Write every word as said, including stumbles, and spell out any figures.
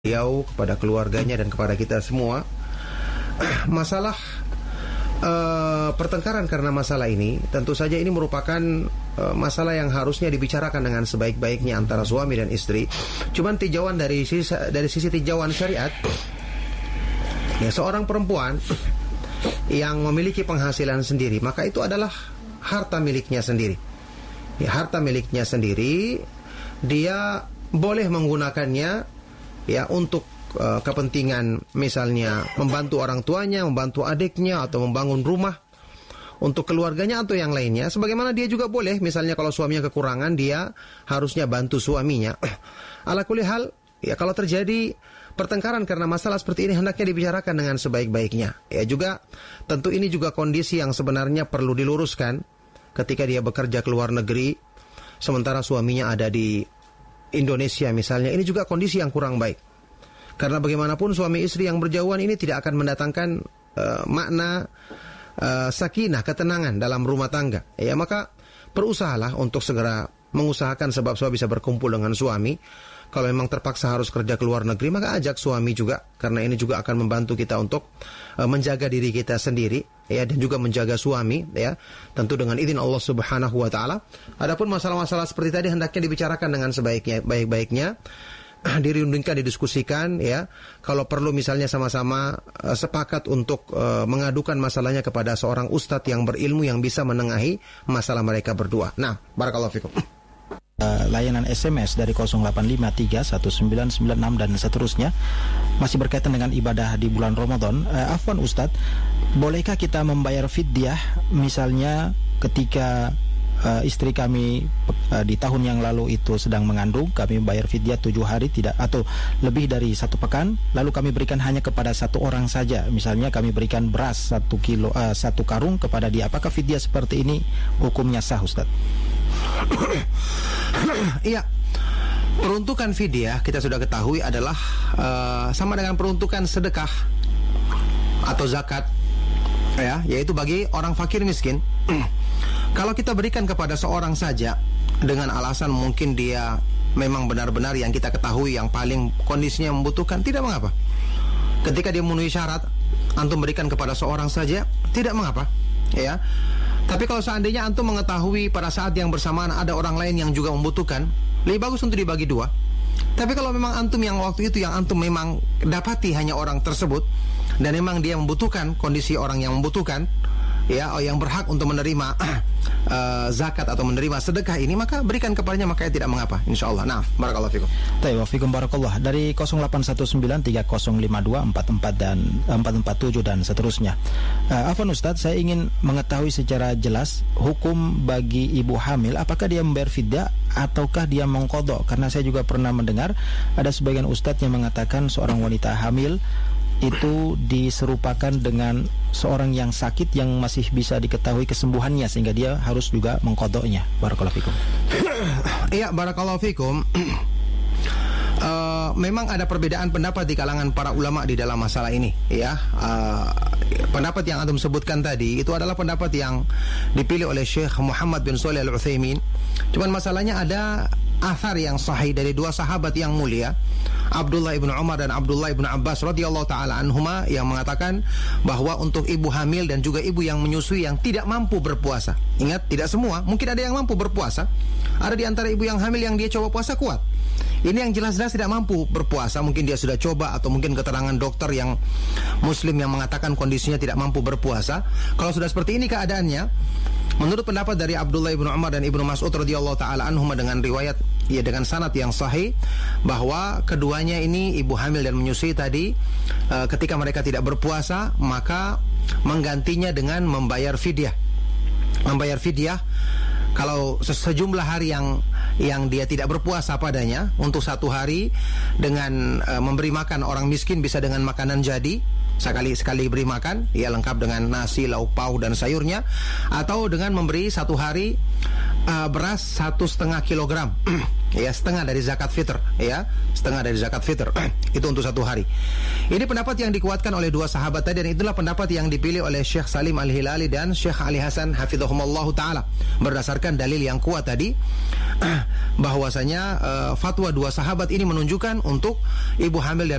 beliau, kepada keluarganya dan kepada kita semua. Masalah uh, pertengkaran karena masalah ini, tentu saja ini merupakan uh, masalah yang harusnya dibicarakan dengan sebaik-baiknya antara suami dan istri. Cuman tinjauan dari sisi, dari sisi tinjauan syariat, ya seorang perempuan yang memiliki penghasilan sendiri, maka itu adalah harta miliknya sendiri. Ya, harta miliknya sendiri, dia boleh menggunakannya ya untuk uh, kepentingan misalnya membantu orang tuanya, membantu adiknya, atau membangun rumah untuk keluarganya atau yang lainnya. Sebagaimana dia juga boleh misalnya kalau suaminya kekurangan, dia harusnya bantu suaminya. Ala kulli hal, ya kalau terjadi pertengkaran karena masalah seperti ini, hendaknya dibicarakan dengan sebaik-baiknya. Ya juga tentu ini juga kondisi yang sebenarnya perlu diluruskan ketika dia bekerja ke luar negeri sementara suaminya ada di Indonesia misalnya. Ini juga kondisi yang kurang baik. Karena bagaimanapun suami istri yang berjauhan ini tidak akan mendatangkan uh, makna uh, sakinah, ketenangan dalam rumah tangga. Ya, maka berusahalah untuk segera mengusahakan sebab-sebab bisa berkumpul dengan suami. Kalau memang terpaksa harus kerja ke luar negeri, maka ajak suami juga, karena ini juga akan membantu kita untuk uh, menjaga diri kita sendiri, ya, dan juga menjaga suami, ya, tentu dengan izin Allah Subhanahu wa taala. Adapun masalah-masalah seperti tadi hendaknya dibicarakan dengan sebaiknya, baik-baiknya, dirundingkan, didiskusikan, ya. Kalau perlu misalnya sama-sama uh, sepakat untuk uh, mengadukan masalahnya kepada seorang ustadz yang berilmu yang bisa menengahi masalah mereka berdua. Nah, barakallahu fikum. Uh, layanan S M S dari nol delapan lima tiga satu sembilan sembilan enam dan seterusnya masih berkaitan dengan ibadah di bulan Ramadan. Uh, Afwan Ustadz, bolehkah kita membayar fidyah misalnya ketika uh, istri kami uh, di tahun yang lalu itu sedang mengandung, kami bayar fidyah tujuh hari tidak atau lebih dari satu pekan, lalu kami berikan hanya kepada satu orang saja, misalnya kami berikan beras satu kilo uh, satu karung kepada dia. Apakah fidyah seperti ini hukumnya sah, Ustadz? Iya, peruntukan fidyah kita sudah ketahui adalah uh, sama dengan peruntukan sedekah atau zakat, ya, yaitu bagi orang fakir miskin. Kalau kita berikan kepada seorang saja dengan alasan mungkin dia memang benar-benar yang kita ketahui yang paling kondisinya membutuhkan, tidak mengapa. Ketika dia memenuhi syarat, antum berikan kepada seorang saja, tidak mengapa, ya. Tapi kalau seandainya antum mengetahui pada saat yang bersamaan ada orang lain yang juga membutuhkan, lebih bagus untuk dibagi dua. Tapi kalau memang antum yang waktu itu yang antum memang dapati hanya orang tersebut, dan memang dia membutuhkan, kondisi orang yang membutuhkan, ya, yang berhak untuk menerima uh, zakat atau menerima sedekah ini, maka berikan kepadanya, makanya tidak mengapa, insyaallah. Nah, barakallahu fikum. Tayyib, fikum barakallah. Dari nol delapan satu sembilan tiga nol lima dua empat empat dan empat empat tujuh dan seterusnya. Uh, Afwan Ustadz, saya ingin mengetahui secara jelas hukum bagi ibu hamil, apakah dia membayar fidyah ataukah dia mengqadha? Karena saya juga pernah mendengar ada sebagian ustadz yang mengatakan seorang wanita hamil itu diserupakan dengan seorang yang sakit yang masih bisa diketahui kesembuhannya, sehingga dia harus juga mengqadhanya. Barakallahu fikum. Iya, barakallahu fikum. Uh, memang ada perbedaan pendapat di kalangan para ulama di dalam masalah ini, ya. Uh, pendapat yang antum sebutkan tadi itu adalah pendapat yang dipilih oleh Syekh Muhammad bin Shalih Al-Utsaimin. Cuman masalahnya ada athar yang sahih dari dua sahabat yang mulia, Abdullah ibn Umar dan Abdullah ibn Abbas radhiyallahu taala anhuma, yang mengatakan bahwa untuk ibu hamil dan juga ibu yang menyusui yang tidak mampu berpuasa. Ingat, tidak semua, mungkin ada yang mampu berpuasa. Ada di antara ibu yang hamil yang dia coba puasa kuat. Ini yang jelas-jelas tidak mampu berpuasa, mungkin dia sudah coba, atau mungkin keterangan dokter yang muslim yang mengatakan kondisinya tidak mampu berpuasa. Kalau sudah seperti ini keadaannya, menurut pendapat dari Abdullah ibn Umar dan Ibnu Mas'ud radhiyallahu taala anhuma dengan riwayat, ya, dengan sanad yang sahih, bahwa keduanya ini ibu hamil dan menyusui tadi, uh, ketika mereka tidak berpuasa, maka menggantinya dengan membayar fidyah. Membayar fidyah kalau sejumlah hari yang yang dia tidak berpuasa padanya, untuk satu hari dengan uh, memberi makan orang miskin, bisa dengan makanan jadi sekali sekali beri makan, ya, lengkap dengan nasi, lauk pauk dan sayurnya, atau dengan memberi satu hari uh, beras satu setengah kilogram, ya, setengah dari zakat fitr, ya, setengah dari zakat fitr itu untuk satu hari. Ini pendapat yang dikuatkan oleh dua sahabat tadi, dan itulah pendapat yang dipilih oleh Syekh Salim Al-Hilali dan Syekh Ali Hasan hafizahumullah taala, berdasarkan dalil yang kuat tadi, bahwasanya uh, fatwa dua sahabat ini menunjukkan untuk ibu hamil dan